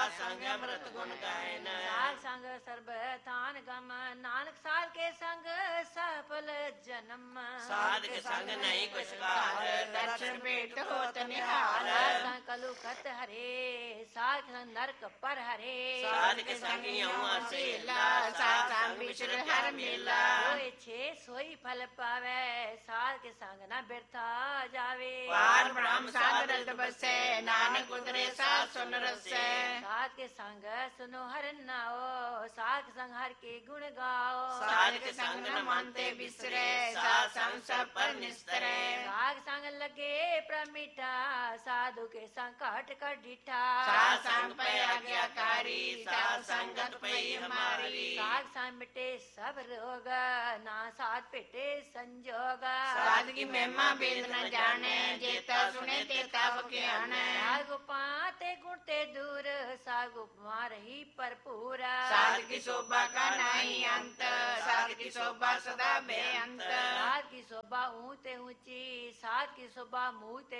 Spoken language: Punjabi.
ਸਾਧ ਸੰਗ ਅੰਮ੍ਰਿਤ ਗੁਣ ਗਾਇਨ ਸਾਧ ਸੰਗ ਸਰਬ ਥਾਨ ਗਮ ਨਾਨਕ ਸਾਧ ਕੇ ਸੰਗ ਸਫਲ ਜਨਮ ਸਾਧ ਕੇ ਸੰਗ ਨਹੀਂ ਕੁਛ ਕਾਲ ਦਰਸ਼ਨ ਭੇਟ ਹੋਤ ਨਿਹਾਲ ਸਾਧ ਸੰਗ ਕਲੂ ਖਤ ਹਰੇ ਸਾਧ ਸੰਗ ਨਰਕ ਪਰ ਹਰੇ ਸਾਧ ਕੇ ਸੰਗ ਇਉਂ ਅਸੇਲਾ ਸਾਧ ਸੰਗ ਵਿਚਰ ਹਰ ਮੇਲਾ ਹੋਏ ਛੇ ਸੋਈ ਫਲ ਪਾਵੇ ਸਾਧ ਕੇ ਸੰਗ ਨਾ ਬਿਰਥਾ ਜਾਵੇ ਪਾਰ ਬ੍ਰਹਮ ਸਾਧ ਰਤ ਬਸੈ ਨਾਨਕ ਉਤਰੇ ਸਾਧ ਸੁਨ ਰਸੈ ਸਾਧ ਕੇ ਸੰਗ ਸੁਨੋ ਹਰਿ ਨਾਓ ਸਾਧ ਕੇ ਸੰਗ ਹਰਿ ਕੇ ਗੁਣ ਗਾਓ ਸਾਧ ਕੇ ਸੰਗ ਨ ਮਨ ਤੇ ਬਿਸਰੈ ਸਾਧ ਸੰਗ ਸਭ ਪਰ ਨਿਸਤਰੈ ਸਾਧ ਸੰਗ ਲਗੇ ਪ੍ਰਮਿਠਾ ਸਾਧੂ ਕੇ ਸੰਗ ਘਟ ਘਟ ਡਿਠਾ ਸਾਧ ਸੰਗ ਪੈ ਆਗਿਆਕਾਰੀ ਸਾਧ ਸੰਗਤ ਪਈ ਹਮਾਰੀ ਸਾਧ ਸੰਗ ਮਿਟੇ ਸਭ ਰੋਗ ਨਾ ਸਾਧ ਭੇਟੇ ਸੰਜੋਗ ਸਾਧ ਕੀ ਮਹਿਮਾ ਬੇਦ ਨ ਜਾਣੈ ਜੇਤਾ ਸੁਣੇ ਤੇਤਾ ਬਖਿਆਣੈ ਸਾਧ ਗੁਪਾ ਤੇ ਗੁਣ ਤੇ ਦੂਰ ਸਾਧ ਗੁਪਾ ਰਹੀ ਭਰਪੂਰ ਸਾਧ ਕੀ ਸ਼ੋਭਾ ਕਾ ਨਾਹੀ ਅੰਤ ਸਾਧ ਕੀ ਸ਼ੋਭਾ ਸਦਾ ਬੇਅੰਤ ਸਾਧ ਕੀ ਸ਼ੋਭਾ ਊਂ ਤੇ ਊਂਚੀ ਸਾਧ ਕੀ ਸ਼ੋਭਾ ਮੂੰਹ ਤੇ